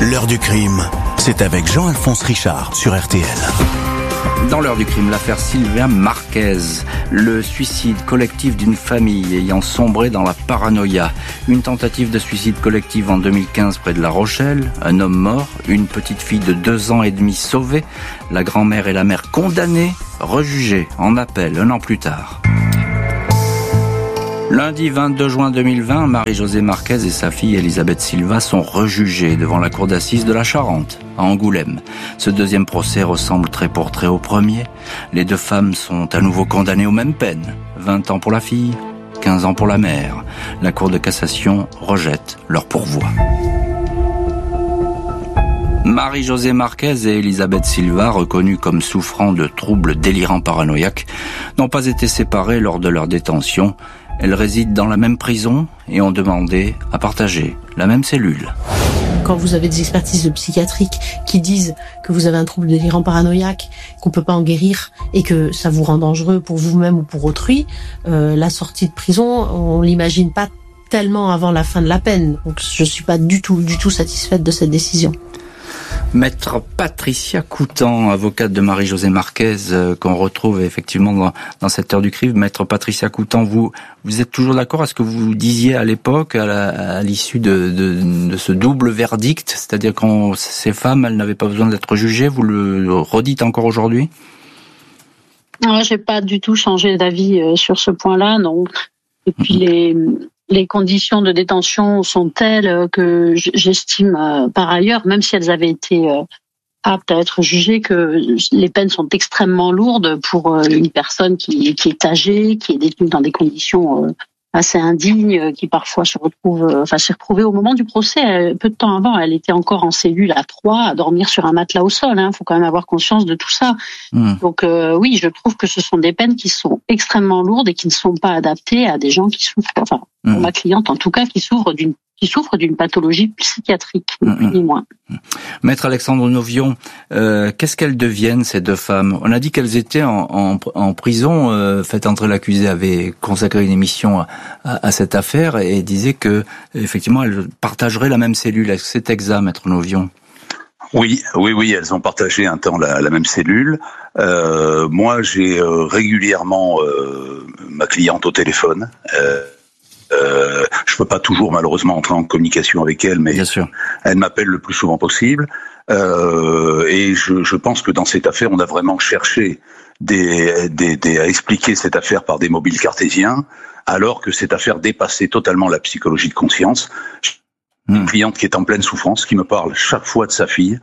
L'heure du crime, c'est avec Jean-Alphonse Richard sur RTL. Dans l'heure du crime, l'affaire Sylvia Marquez, le suicide collectif d'une famille ayant sombré dans la paranoïa. Une tentative de suicide collectif en 2015 près de La Rochelle, un homme mort, une petite fille de 2 ans et demi sauvée, la grand-mère et la mère condamnées, rejugées en appel 1 an plus tard. Lundi 22 juin 2020, Marie-Josée Marquez et sa fille Elisabeth Silva sont rejugées devant la cour d'assises de la Charente, à Angoulême. Ce deuxième procès ressemble trait pour trait au premier. Les 2 femmes sont à nouveau condamnées aux mêmes peines. 20 ans pour la fille, 15 ans pour la mère. La cour de cassation rejette leur pourvoi. Marie-Josée Marquez et Elisabeth Silva, reconnues comme souffrant de troubles délirants paranoïaques, n'ont pas été séparées lors de leur détention. Elles résident dans la même prison et ont demandé à partager la même cellule. Quand vous avez des expertises psychiatriques qui disent que vous avez un trouble délirant paranoïaque, qu'on peut pas en guérir et que ça vous rend dangereux pour vous-même ou pour autrui, la sortie de prison, on l'imagine pas tellement avant la fin de la peine. Donc je suis pas du tout satisfaite de cette décision. Maître Patricia Coutan, avocate de Marie-Josée Marquez, qu'on retrouve effectivement dans cette heure du crime. Maître Patricia Coutan, vous êtes toujours d'accord à ce que vous disiez à l'époque, à l'issue de ce double verdict, c'est-à-dire que ces femmes, elles n'avaient pas besoin d'être jugées, vous le redites encore aujourd'hui? Non, j'ai pas du tout changé d'avis sur ce point-là, non. Et puis les conditions de détention sont telles que j'estime par ailleurs, même si elles avaient été aptes à être jugées, que les peines sont extrêmement lourdes pour une personne qui est âgée, qui est détenue dans des conditions assez indignes, qui parfois s'est retrouvée au moment du procès, peu de temps avant, elle était encore en cellule à 3, à dormir sur un matelas au sol. Faut quand même avoir conscience de tout ça. Donc oui, je trouve que ce sont des peines qui sont extrêmement lourdes et qui ne sont pas adaptées à des gens qui souffrent, pour ma cliente en tout cas, qui souffre d'une pathologie psychiatrique, ni moins. Maître Alexandre Novion, qu'est-ce qu'elles deviennent, ces 2 femmes? On a dit qu'elles étaient en prison. Faites entrer l'accusé avait consacré une émission à cette affaire et disait que effectivement elles partageraient la même cellule. Est-ce que c'est exact, Maître Novion? Oui, elles ont partagé un temps la même cellule. Moi, j'ai régulièrement ma cliente au téléphone. Je peux pas toujours malheureusement entrer en communication avec elle, mais bien sûr, elle m'appelle le plus souvent possible. Et je pense que dans cette affaire, on a vraiment cherché à expliquer cette affaire par des mobiles cartésiens, alors que cette affaire dépassait totalement la psychologie de conscience. Une cliente qui est en pleine souffrance, qui me parle chaque fois de sa fille.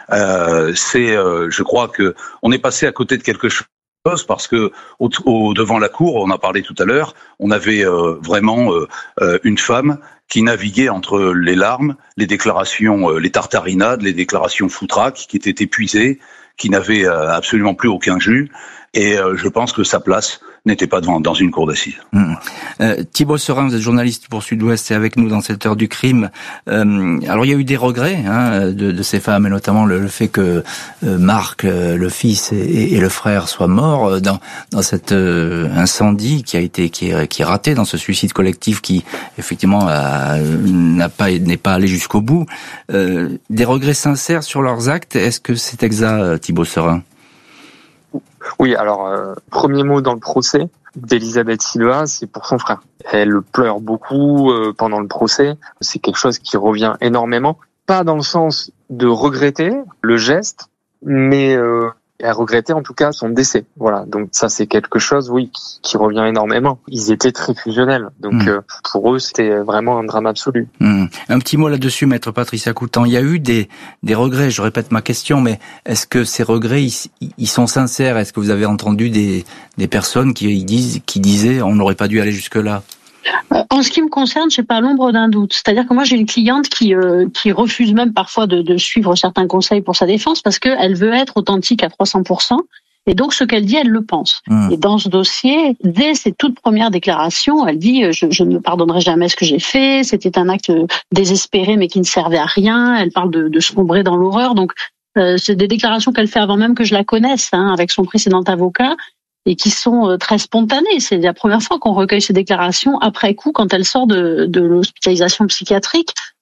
Je crois que on est passé à côté de quelque chose. Parce que devant la cour, on en parlait tout à l'heure, on avait vraiment une femme qui naviguait entre les larmes, les déclarations, les tartarinades, les déclarations foutraques, qui étaient épuisées, qui n'avaient absolument plus aucun jus. Et je pense que sa place n'était pas dans une cour d'assises. Thibault Serin, vous êtes journaliste pour Sud-Ouest et avec nous dans cette heure du crime. Alors il y a eu des regrets de ces femmes, et notamment le fait que Marc, le fils et le frère soient morts dans cet incendie qui est raté, dans ce suicide collectif qui effectivement n'est pas allé jusqu'au bout. Des regrets sincères sur leurs actes. Est-ce que c'est exact, Thibault Serin? Oui, alors, premier mot dans le procès d'Elisabeth Silva, c'est pour son frère. Elle pleure beaucoup pendant le procès. C'est quelque chose qui revient énormément. Pas dans le sens de regretter le geste, mais elle regrettait en tout cas son décès. Voilà, donc ça c'est quelque chose, oui, qui revient énormément. Ils étaient très fusionnels, donc pour eux c'était vraiment un drame absolu. Un petit mot là-dessus, Maître Patricia Coutan. Il y a eu des regrets, je répète ma question, mais est-ce que ces regrets, ils sont sincères? Est-ce que vous avez entendu des personnes qui disaient on n'aurait pas dû aller jusque-là? En ce qui me concerne, j'ai pas l'ombre d'un doute. C'est-à-dire que moi, j'ai une cliente qui refuse même parfois de suivre certains conseils pour sa défense parce qu'elle veut être authentique à 300%. Et donc, ce qu'elle dit, elle le pense. Et dans ce dossier, dès ses toutes premières déclarations, elle dit je ne me pardonnerai jamais ce que j'ai fait. C'était un acte désespéré, mais qui ne servait à rien. Elle parle de sombrer dans l'horreur. Donc, c'est des déclarations qu'elle fait avant même que je la connaisse, avec son précédent avocat. Et qui sont très spontanées. C'est la première fois qu'on recueille ces déclarations après coup, quand elle sort de l'hospitalisation psychiatrique.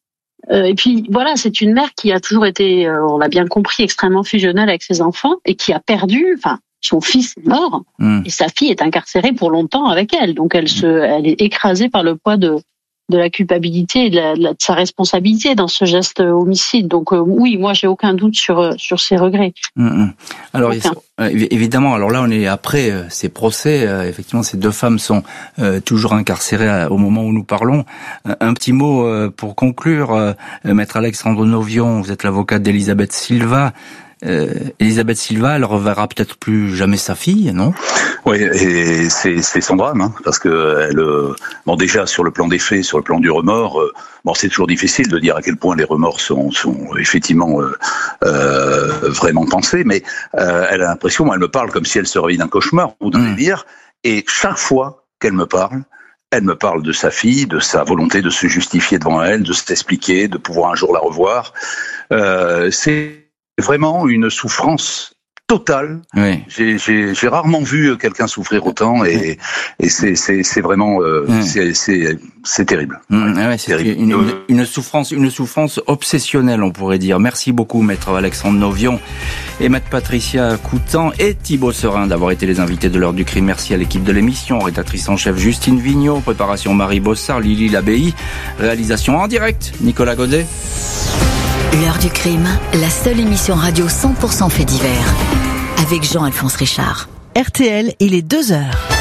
Et puis voilà, c'est une mère qui a toujours été, on l'a bien compris, extrêmement fusionnelle avec ses enfants et qui a perdu, son fils est mort et sa fille est incarcérée pour longtemps avec elle. Donc elle est écrasée par le poids de la culpabilité et de sa responsabilité dans ce geste homicide. Donc oui, moi j'ai aucun doute sur ses regrets. Alors évidemment, alors là on est après ces procès. Effectivement, ces deux femmes sont toujours incarcérées au moment où nous parlons. Un petit mot pour conclure, Maître Alexandre Novion, vous êtes l'avocate d'Elisabeth Silva. Elisabeth Silva, elle reverra peut-être plus jamais sa fille, non? Oui, et c'est son drame, parce que elle, déjà sur le plan des faits, sur le plan du remords, c'est toujours difficile de dire à quel point les remords sont effectivement vraiment pensés, mais elle a l'impression, elle me parle comme si elle se réveillait d'un cauchemar ou d'un délire, et chaque fois qu'elle me parle de sa fille, de sa volonté de se justifier devant elle, de s'expliquer, de pouvoir un jour la revoir. C'est vraiment une souffrance totale. Oui. J'ai rarement vu quelqu'un souffrir autant et c'est vraiment c'est terrible. Ouais, c'est terrible. Une souffrance obsessionnelle, on pourrait dire. Merci beaucoup, Maître Alexandre Novion et Maître Patricia Coutan et Thibaut Serin d'avoir été les invités de l'heure du crime. Merci à l'équipe de l'émission, rédactrice en chef Justine Vignot, préparation Marie Bossard, Lily Labéi, réalisation en direct Nicolas Godet. L'heure du crime, la seule émission radio 100% fait divers. Avec Jean-Alphonse Richard. RTL, il est 2h.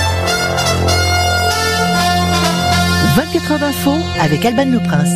24 heures d'info avec Alban Le Prince.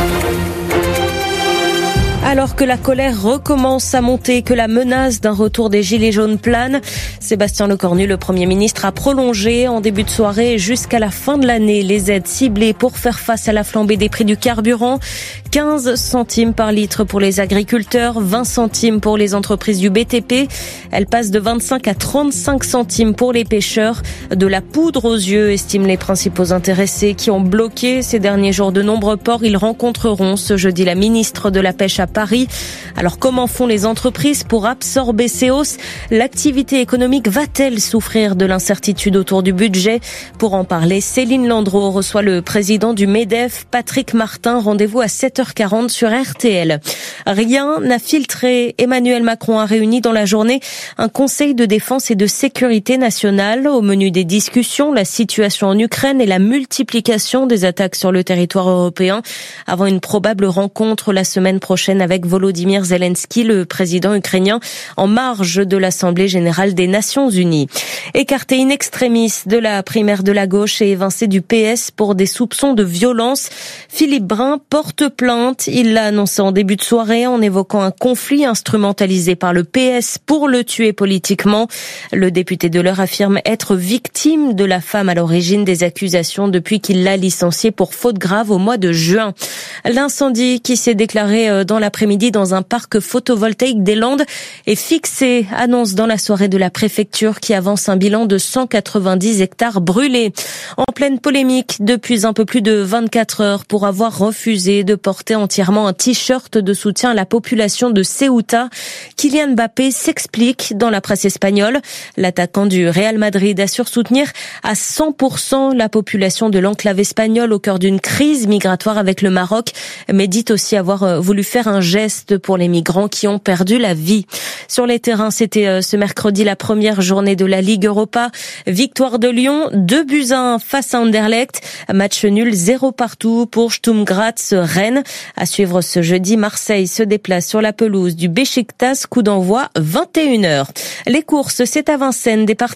Alors que la colère recommence à monter, que la menace d'un retour des Gilets jaunes plane, Sébastien Lecornu, le Premier ministre, a prolongé en début de soirée jusqu'à la fin de l'année les aides ciblées pour faire face à la flambée des prix du carburant. 15 centimes par litre pour les agriculteurs, 20 centimes pour les entreprises du BTP. Elle passe de 25 à 35 centimes pour les pêcheurs. De la poudre aux yeux, estiment les principaux intéressés qui ont bloqué ces derniers jours de nombreux ports. Ils rencontreront ce jeudi la ministre de la Pêche à Paris. Alors comment font les entreprises pour absorber ces hausses? L'activité économique va-t-elle souffrir de l'incertitude autour du budget? Pour en parler, Céline Landreau reçoit le président du MEDEF, Patrick Martin. Rendez-vous à 7h40 sur RTL. Rien n'a filtré. Emmanuel Macron a réuni dans la journée un conseil de défense et de sécurité nationale. Au menu des discussions, la situation en Ukraine et la multiplication des attaques sur le territoire européen avant une probable rencontre la semaine prochaine avec Volodymyr Zelensky, le président ukrainien, en marge de l'Assemblée générale des Nations unies. Écarté in extremis de la primaire de la gauche et évincé du PS pour des soupçons de violence, Philippe Brun porte plainte. Il l'a annoncé en début de soirée en évoquant un conflit instrumentalisé par le PS pour le tuer politiquement. Le député de l'Eure affirme être victime de la femme à l'origine des accusations depuis qu'il l'a licenciée pour faute grave au mois de juin. L'incendie qui s'est déclaré dans l'après-midi dans un parc photovoltaïque des Landes est fixé, annonce dans la soirée de la préfecture qui avance un bilan de 190 hectares brûlés. En pleine polémique depuis un peu plus de 24 heures pour avoir refusé de porter entièrement un t-shirt de soutien à la population de Ceuta. Kylian Mbappé s'explique dans la presse espagnole. L'attaquant du Real Madrid assure soutenir à 100% la population de l'enclave espagnole au cœur d'une crise migratoire avec le Maroc, mais dit aussi avoir voulu faire un geste pour les migrants qui ont perdu la vie. Sur les terrains, c'était ce mercredi la première journée de la Ligue Europa. Victoire de Lyon, 2-1 face à Anderlecht. Match nul 0 partout pour Sturm Graz Rennes. À suivre ce jeudi, Marseille se déplace sur la pelouse du Beşiktaş, coup d'envoi 21h. Les courses, c'est à Vincennes, départ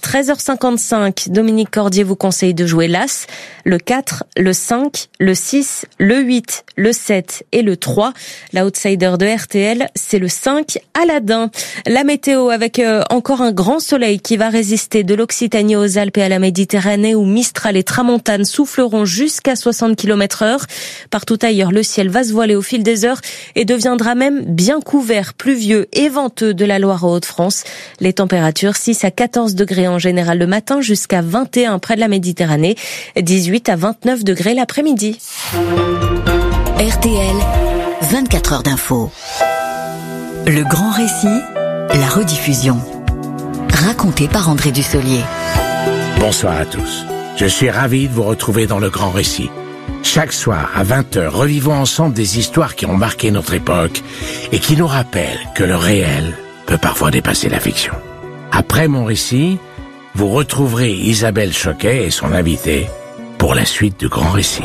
13h55. Dominique Cordier vous conseille de jouer l'As, le 4, le 5, le 6, le 8, le 7 et le 3. L'outsider de RTL, c'est le 5, Aladdin. La météo avec encore un grand soleil qui va résister de l'Occitanie aux Alpes et à la Méditerranée où Mistral et Tramontane souffleront jusqu'à 60 km/h. Partout ailleurs, le ciel va se voiler au fil des heures et deviendra même bien couvert, pluvieux et venteux de la Loire aux Hauts-de-France. Les températures 6 à 14 degrés en général le matin jusqu'à 21 près de la Méditerranée, 18 à 29 degrés l'après-midi. RTL, 24 heures d'info. Le grand récit, la rediffusion. Raconté par André Dussolier. Bonsoir à tous. Je suis ravi de vous retrouver dans le grand récit. Chaque soir, à 20h, revivons ensemble des histoires qui ont marqué notre époque et qui nous rappellent que le réel peut parfois dépasser la fiction. Après mon récit, vous retrouverez Isabelle Choquet et son invité pour la suite du grand récit.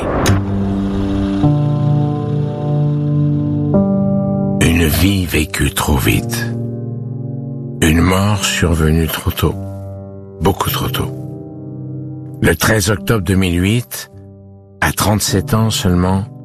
Une vie vécue trop vite. Une mort survenue trop tôt. Beaucoup trop tôt. Le 13 octobre 2008, à 37 ans seulement,